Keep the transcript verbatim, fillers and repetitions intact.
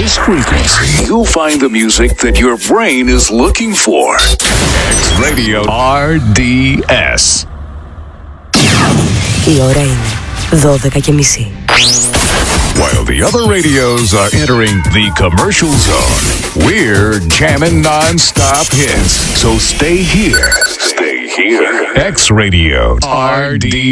this frequency, you'll find the music that your brain is looking for. X-Radio αρ ντι ες. Η ώρα είναι δώδεκα και μισή. While the other radios are entering the commercial zone, we're jamming non-stop hits. So stay here. Stay here. X-Radio αρ ντι